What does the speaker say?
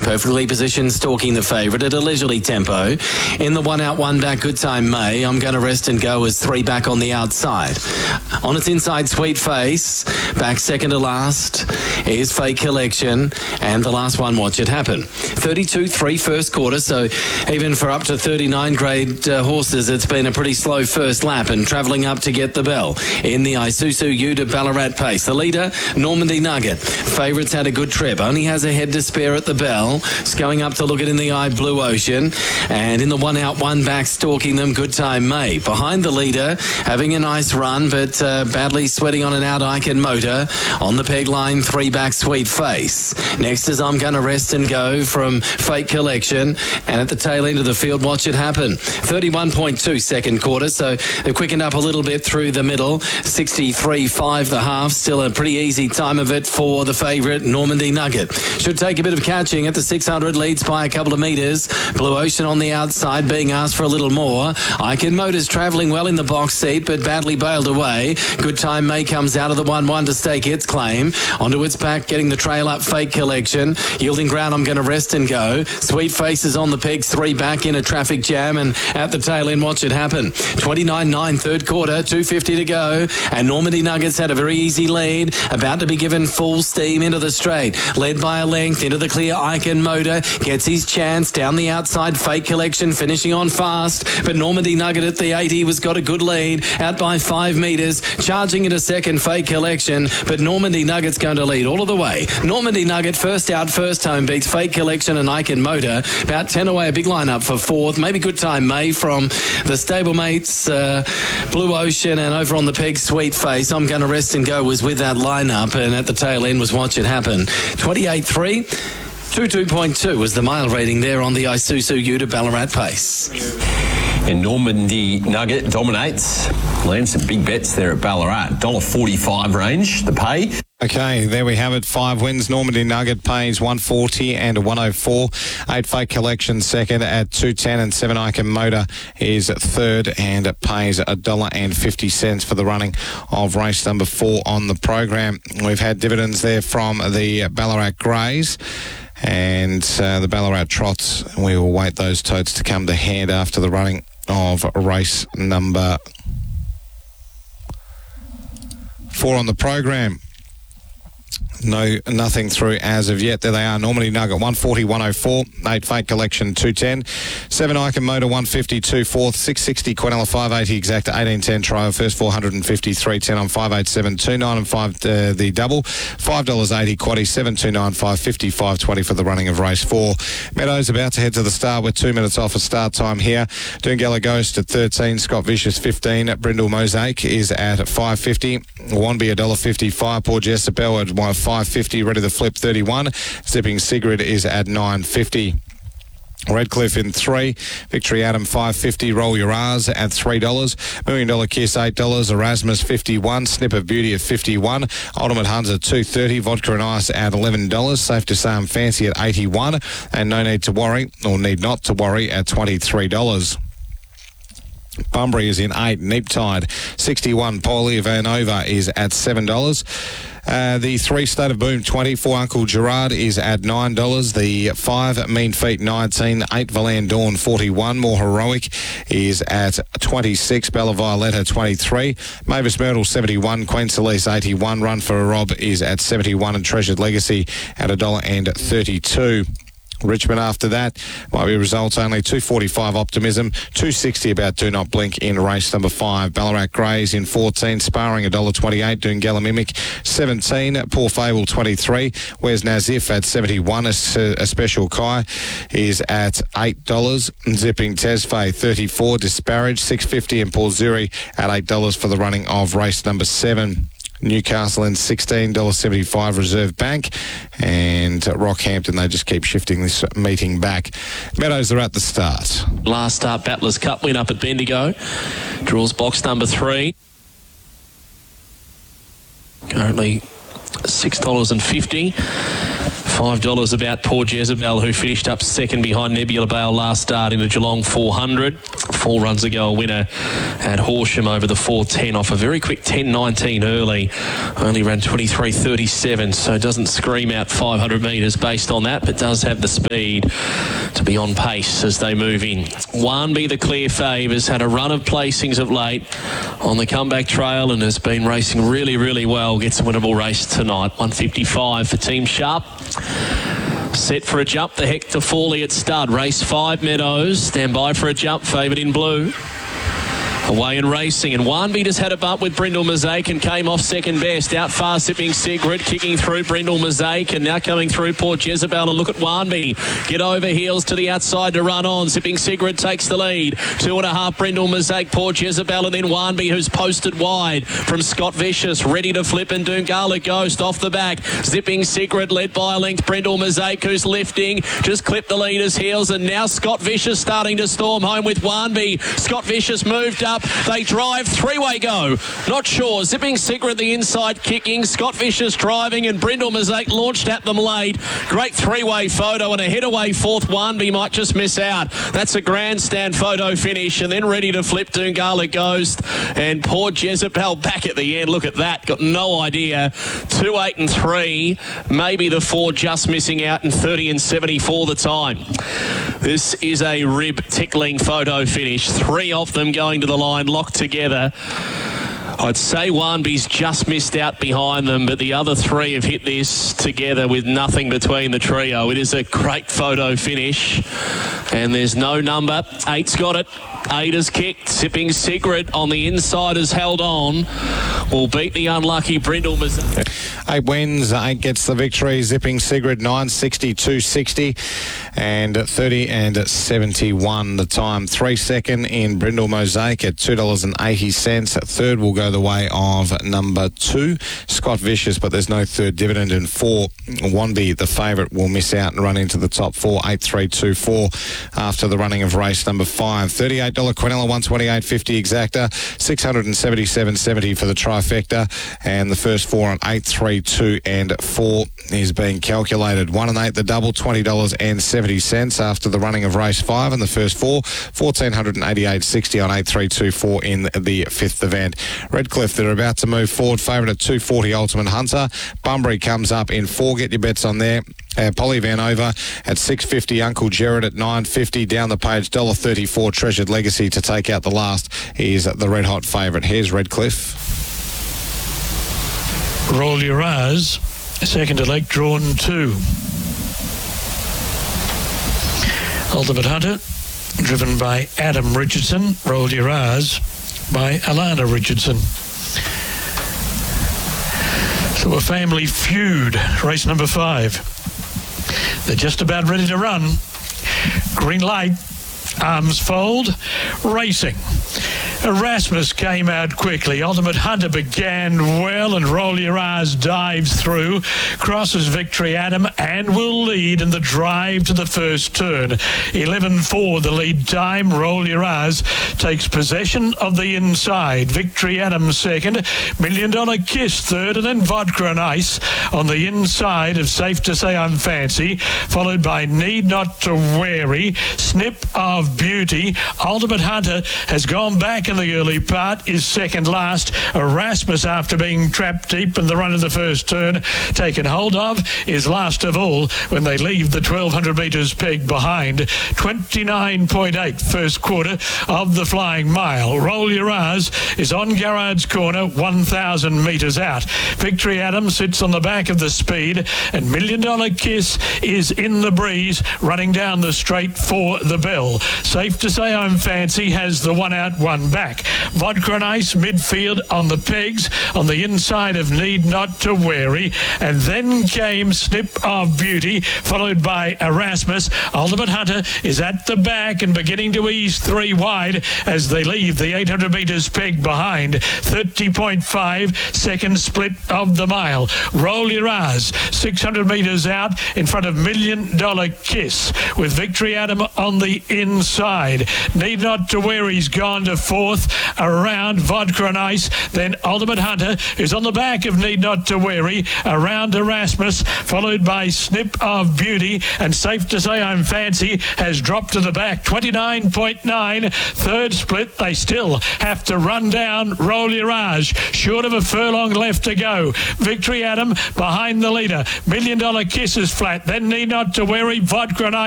Perfectly positioned, stalking the favourite at a leisurely tempo. In the 1 out, 1 back, Good Time May. I'm going to rest and go as 3 back on the outside. On its inside, Sweet Face. Back second to last is Fake Collection. And the last one, Watch It Happen. 32-3 first quarter, so even for up to 39 grade horses, it's been a pretty slow first lap and travelling up to get the bell. In the Isuzu Ute Ballarat pace. The leader, Normandy Nugget. Favourites had a good trip. Only has a head to spare at the bell. It's going up to look it in the eye, Blue Ocean. And in the 1 out, 1 back, stalking them, Good Time May. Behind the leader, having a nice run, but badly sweating on an out, Icon Motor. On the peg line, 3 back, Sweet Face. Next is I'm Gonna Rest and Go from Fake Collection. And at the tail end of the field, Watch It Happen. 31.2 second quarter, so they've quickened up a little bit through the middle. 63.5 the half. Still a pretty easy time of it for the favourite, Normandy Nugget. Should take a bit of catching at the 600, leads by a couple of metres. Blue Ocean on the outside, being asked for a little more. Icon Motors travelling well in the box seat, but badly bailed away. Good Time May comes out of the 1-1 to stake its claim. Onto its back, getting the trail up, Fake Collection. Yielding ground, I'm going to rest and go. Sweet Faces on the pegs, 3 back in a traffic jam, and at the tail end, Watch It Happen. 29.9 third quarter, 2:50 to go, and Normandy Nuggets had a very easy lead, about to be given full steam into the straight. Led by a length into the clear, Icon Motor gets his chance down the outside. Fake Collection finishing on fast, but Normandy Nugget at the 80 was got a good lead, out by 5 metres, charging into second, Fake Collection, but Normandy Nugget's going to lead all of the way. Normandy Nugget first out, first home, beats Fake Collection and Icon Motor. About 10 away, a big line-up for fourth. Maybe Good Time May from the stablemates, Blue Ocean, and over on the peg, Sweet Face. I'm Going to Rest and Go was with that line-up, and at the tail end was Watch It Happen. 28.3. 22.2 was the mile rating there on the Isuzu Ute Ballarat pace. And Normandy Nugget dominates. Lands some big bets there at Ballarat. $1.45 range, the pay. Okay, there we have it. 5 wins. Normandy Nugget pays 140 and a 104. 8 Fake Collection second at 210, and 7 Icon Motor is third, and it pays $1.50 for the running of race number 4 on the program. We've had dividends there from the Ballarat Greys and the Ballarat Trots. We will wait those totes to come to hand after the running of race number 4 on the program. Nothing through as of yet. There they are. Normandy Nugget 140, 104. 8 Fake Collection 210. 7 Icon Motor 152 fourth. 660 Quinella 580 exact. 1810 trial first 450 310 on 587 29 and 5 the double. $5.80 quaddy 729 550 520 for the running of race 4. Meadows about to head to the start with 2 minutes off of start time here. Doongella Ghost at 13. Scott Vicious 15. Brindle Mosaic is at 550. Wanby $1.55. Poor Jezebel at 550, Ready to Flip 31. Zipping Sigrid is at 950. Redcliffe in 3. Victory Adam 550. Roll Your R's at $3. $1 Million Kiss $8. Erasmus 51. Snip of Beauty at 51. Ultimate Huns at 230. Vodka and Ice at $11. Safe to Say I'm Fancy at 81. And No Need to Worry, or Need Not to Worry, at $23. Bunbury is in 8. Neep Tide 61. Paulie Vanova is at $7. The 3 State of Boom 20. 4 Uncle Gerard is at $9. The 5 Mean Feet 19. 8 Valan Dawn 41. More Heroic is at 26. Bella Violetta 23. Mavis Myrtle 71. Queen Celeste 81. Run for a Rob is at 71, and Treasured Legacy at $1.32. Richmond after that might be results only. 245 Optimism, 260 about Do Not Blink in race number 5. Ballarat Greys in 14, sparring $1.28. Doongella Mimic 17. Poor Fable 23. Where's Nazif at 71. A Special Kai is at $8. Zipping Tesfaye 34. Disparage 650, and Paul Zuri at $8 for the running of race number 7. Newcastle in $16.75 Reserve Bank, and Rockhampton, they just keep shifting this meeting back. Meadows are at the start. Last start, Battlers Cup win up at Bendigo. Draws box number 3. Currently $6.50. $5 about Poor Jezebel, who finished up second behind Nebula Bale last start in the Geelong 400. 4 runs ago, a winner at Horsham over the 410 off a very quick 10.19 early. Only ran 23.37, so doesn't scream out 500 metres based on that, but does have the speed to be on pace as they move in. Warnby, the clear favour, has had a run of placings of late on the comeback trail and has been racing really, really well. Gets a winnable race tonight. 155 for Team Sharp. Set for a jump, the Hector Fawley at stud. Race 5, Meadows. Stand by for a jump, favoured in blue. Away and racing, and Warnby just had a bump with Brindle Mosaic and came off second best. Out far, Sipping Secret, kicking through Brindle Mosaic, and now coming through Poor Jezebel. And look at Warnby. Get over heels to the outside to run on. Sipping Secret takes the lead. 2.5 Brindle Mosaic, Poor Jezebel, and then Warnby, who's posted wide from Scott Vicious. Ready to flip, and Doongala Ghost off the back. Zipping Secret led by a length. Brindle Mosaic, who's lifting, just clipped the leader's heels, and now Scott Vicious starting to storm home with Warnby. Scott Vicious moved up. They drive, 3-way go. Not sure. Zipping Secret the inside kicking. Scott Vicious driving, and Brindle Mosaic launched at them late. Great 3-way photo, and a head away fourth. Warnby might just miss out. That's a grandstand photo finish, and then ready to flip Doongala Ghost, and Poor Jezebel back at the end. Look at that. Got no idea. 2, 8 and 3. Maybe the 4 just missing out, and 30 and 74 the time. This is a rib tickling photo finish. 3 of them going to the line locked together. I'd say Warnby's just missed out behind them, but the other 3 have hit this together with nothing between the trio. It is a great photo finish, and there's no number. 8's got it. 8 has kicked. Sipping Secret on the inside has held on. Will beat the unlucky Brindle Mosaic. 8 wins, 8 gets the victory. Zipping Secret 960, 260, and 30 and 71 the time. 3 second in Brindle Mosaic at $2.80. Third will go the way of number 2, Scott Vicious, but there's no third dividend. And 4, Warnby, the favourite, will miss out and run into the top 4, 8, 3, 2, 4 after the running of race number 5. $38 Quinella, 128.50 exacta, 677.70 for the trifecta, and the first 4 on 8, 3, 2 and 4 is being calculated. 1 and 8 the double, $20.70 after the running of race 5, and the first 4, 1,488.60 on 8, 3, 2, 4 in the 5th event. Redcliffe, they're about to move forward, favourite at 240 Ultimate Hunter. Bunbury comes up in 4, get your bets on there. Polly Van Over at 6.50, Uncle Jared at 9.50, down the page $1.34 Treasured Legacy to take out the last is the red hot favourite. Here's Redcliffe. Roll Your Eyes, second elect, drawn 2. Ultimate Hunter, driven by Adam Richardson. Roll Your Eyes by Alana Richardson. So a family feud, race number 5. They're just about ready to run. Green light, arms fold, racing. Erasmus came out quickly. Ultimate Hunter began well, and Roll Your Eyes dives through, crosses Victory Adam, and will lead in the drive to the first turn. 11.4 the lead time. Roll Your Eyes takes possession of the inside. Victory Adam second, $1 Million Kiss third, and then Vodka and Ice on the inside of Safe to Say I'm Fancy, followed by Need Not to Wary, Snip of Beauty. Ultimate Hunter has gone back in the early part, is second last. Erasmus, after being trapped deep in the run of the first turn, taken hold of, is last of all when they leave the 1,200 metres peg behind. 29.8 first quarter of the flying mile. Roll Your Eyes is on Garrard's corner, 1,000 metres out. Victory Adam sits on the back of the speed, and $1 Million Kiss is in the breeze, running down the straight for the bell. Safe to Say I'm Fancy has the 1 out, 1 back. Vodka and Ice midfield on the pegs, on the inside of Need Not to Wary, and then came Snip of Beauty, followed by Erasmus. Ultimate Hunter is at the back and beginning to ease 3 wide as they leave the 800 metres peg behind. 30.5 second split of the mile. Roll Your Eyes 600 metres out in front of $1 Million Kiss with Victory Adam on the inside. Need Not to Wary's gone to 4th. fourth, around Vodka and Ice. Then Ultimate Hunter, who's on the back of Need Not to Weary, around Erasmus, followed by Snip of Beauty, and Safe to Say I'm Fancy has dropped to the back, 29.9. Third split, they still have to run down Roll Your Rage, short of a furlong left to go. Victory Adam behind the leader. $1 Million Kiss is flat, then Need Not to Weary, Vodka and Ice.